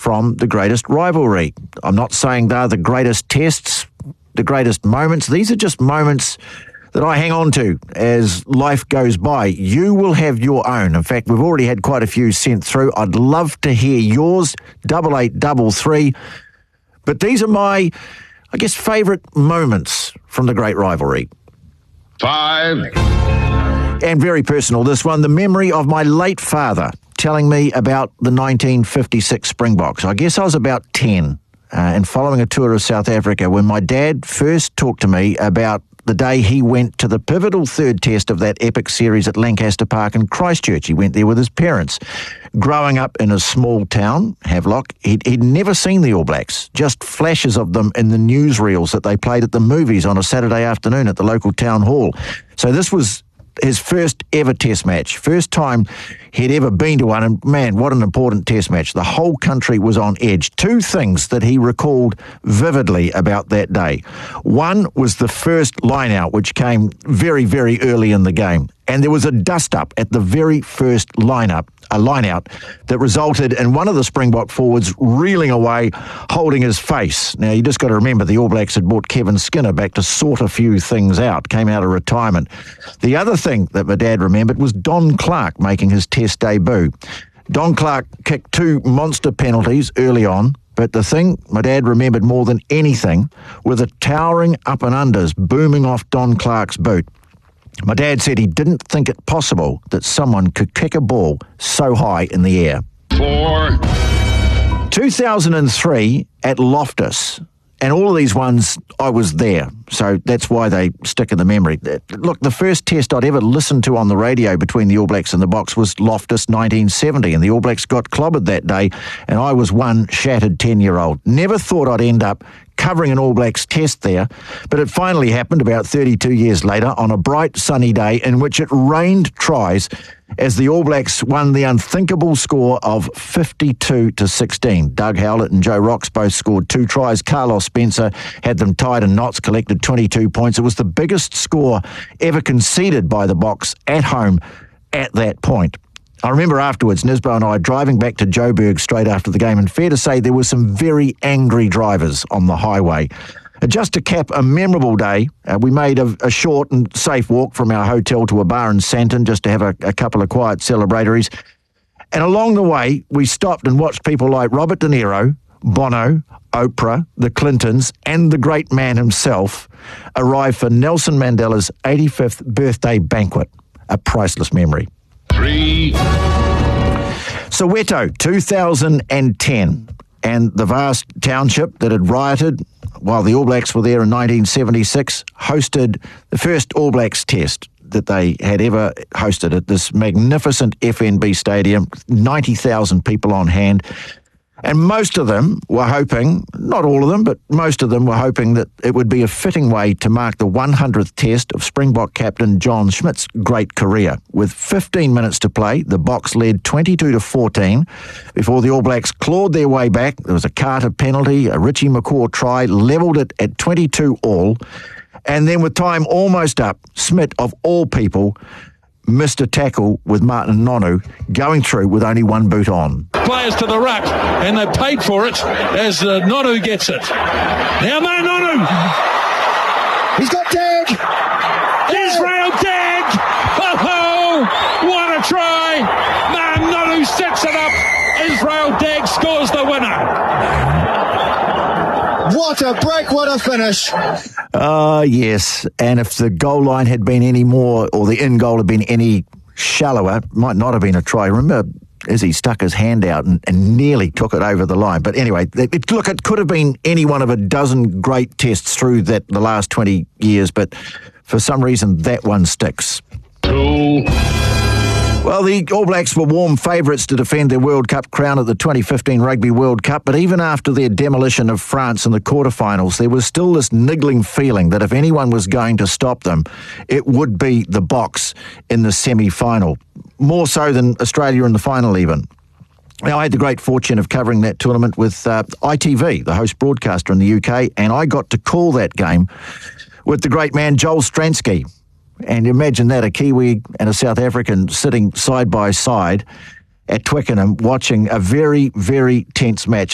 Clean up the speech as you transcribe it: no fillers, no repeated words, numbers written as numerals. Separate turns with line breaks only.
from the greatest rivalry. I'm not saying they're the greatest tests, the greatest moments. These are just moments that I hang on to as life goes by. You will have your own. In fact, we've already had quite a few sent through. I'd love to hear yours, 8833. But these are my, I guess, favourite moments from the great rivalry.
5.
And very personal, this one, the memory of my late father telling me about the 1956 Springboks. I guess I was about 10 and following a tour of South Africa when my dad first talked to me about the day he went to the pivotal third test of that epic series at Lancaster Park in Christchurch. He went there with his parents. Growing up in a small town, Havelock, he'd never seen the All Blacks, just flashes of them in the newsreels that they played at the movies on a Saturday afternoon at the local town hall. So this was his first ever test match, first time he'd ever been to one, and man, what an important test match. The whole country was on edge. Two things that he recalled vividly about that day. One was the first line-out, which came very, very early in the game, and there was a dust-up at the very first line-out that resulted in one of the Springbok forwards reeling away, holding his face. Now, you just got to remember the All Blacks had brought Kevin Skinner back to sort a few things out, came out of retirement. The other thing that my dad remembered was Don Clark making his test debut. Don Clark kicked 2 monster penalties early on, but the thing my dad remembered more than anything were the towering up and unders booming off Don Clark's boot. My dad said he didn't think it possible that someone could kick a ball so high in the air.
4.
2003 at Loftus, and all of these ones, I was there, so that's why they stick in the memory. Look, the first test I'd ever listened to on the radio between the All Blacks and the Boks was Loftus 1970, and the All Blacks got clobbered that day, and I was one shattered 10-year-old. Never thought I'd end up covering an All Blacks test there, but it finally happened about 32 years later on a bright sunny day in which it rained tries as the All Blacks won the unthinkable score of 52-16. Doug Howlett and Joe Rocks both scored 2 tries. Carlos Spencer had them tied in knots, collected 22 points. It was the biggest score ever conceded by the Boks at home at that point. I remember afterwards, Nisbo and I driving back to Joburg straight after the game, and fair to say there were some very angry drivers on the highway. Just to cap a memorable day, we made a short and safe walk from our hotel to a bar in Santon just to have a couple of quiet celebratories. And along the way, we stopped and watched people like Robert De Niro, Bono, Oprah, the Clintons, and the great man himself arrive for Nelson Mandela's 85th birthday banquet. A priceless memory.
3.
Soweto, 2010, and the vast township that had rioted while the All Blacks were there in 1976 hosted the first All Blacks test that they had ever hosted at this magnificent FNB stadium, 90,000 people on hand. And most of them were hoping, not all of them, but most of them were hoping that it would be a fitting way to mark the 100th test of Springbok captain John Schmidt's great career. With 15 minutes to play, the Boks led 22-14 before the All Blacks clawed their way back. There was a Carter penalty, a Richie McCaw try, levelled it at 22-all. And then with time almost up, Schmidt, of all people, missed a tackle with Martin Nonu going through with only one boot on.
Players to the ruck, and they paid for it as Nonu gets it. Now Martin Nonu!
He's got Dag!
Israel Dag! Oh, what a try! Martin Nonu sets it up. Israel Dag scores the winner.
What a break, what a finish.
Yes, and if the goal line had been any more, or the in-goal had been any shallower, it might not have been a try. Remember, as he stuck his hand out and nearly took it over the line. But anyway, it could have been any one of a dozen great tests through the last 20 years, but for some reason that one sticks.
2.
Well, the All Blacks were warm favourites to defend their World Cup crown at the 2015 Rugby World Cup, but even after their demolition of France in the quarterfinals, there was still this niggling feeling that if anyone was going to stop them, it would be the Boks in the semi-final, more so than Australia in the final even. Now, I had the great fortune of covering that tournament with ITV, the host broadcaster in the UK, and I got to call that game with the great man Joel Stransky. And imagine that, a Kiwi and a South African sitting side by side at Twickenham watching a very, very tense match.